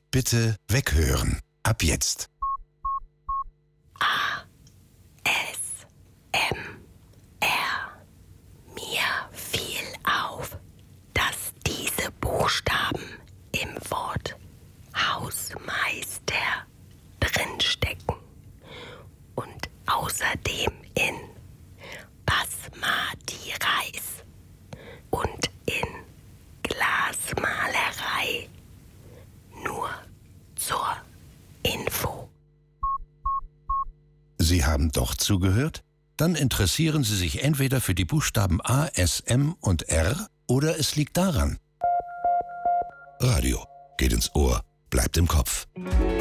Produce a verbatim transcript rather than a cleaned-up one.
Bitte weghören. Ab jetzt. A, S, M, R. Mir fiel auf, dass diese Buchstaben im Wort Hausmeister drinstecken und außerdem in Basmati Reis und in Glasmalerei. Nur zur Info. Sie haben doch zugehört? Dann interessieren Sie sich entweder für die Buchstaben A, S, M und R oder es liegt daran. Radio geht ins Ohr, bleibt im Kopf.